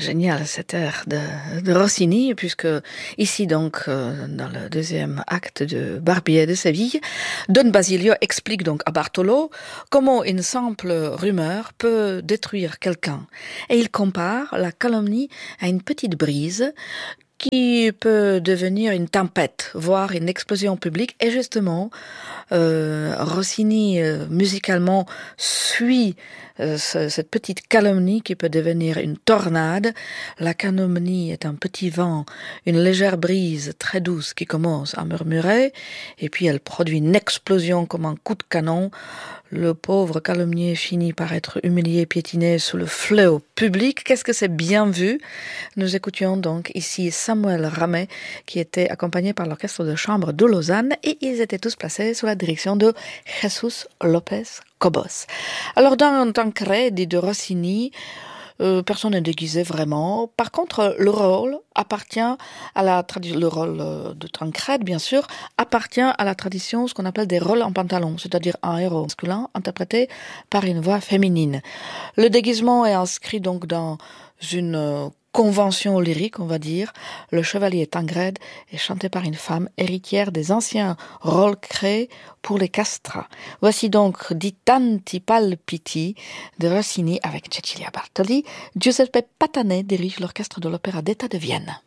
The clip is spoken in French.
génial cet air de Rossini, puisque ici donc, dans le deuxième acte de Barbier de Séville, Don Basilio explique donc à Bartolo comment une simple rumeur peut détruire quelqu'un. Et il compare la calomnie à une petite brise qui peut devenir une tempête, voire une explosion publique. Et justement, Rossini, musicalement, suit cette petite calomnie qui peut devenir une tornade. La calomnie est un petit vent, une légère brise très douce qui commence à murmurer, et puis elle produit une explosion comme un coup de canon. Le pauvre calomnier finit par être humilié, piétiné sous le fléau public. Qu'est-ce que c'est bien vu? Nous écoutions donc ici Samuel Ramet, qui était accompagné par l'orchestre de chambre de Lausanne, et ils étaient tous placés sous la direction de Jesus Lopez Cobos. Alors dans Tancredi de Rossini, personne n'est déguisé vraiment. Par contre, le rôle appartient à la tradition, le rôle de Tancred, bien sûr, appartient à la tradition, ce qu'on appelle des rôles en pantalon, c'est-à-dire un héros masculin interprété par une voix féminine. Le déguisement est inscrit donc dans une convention lyrique, on va dire. Le chevalier Tancred est chanté par une femme héritière des anciens rôles créés pour les castrats. Voici donc Di tanti palpiti de Rossini avec Cecilia Bartoli. Giuseppe Patane dirige l'orchestre de l'Opéra d'État de Vienne.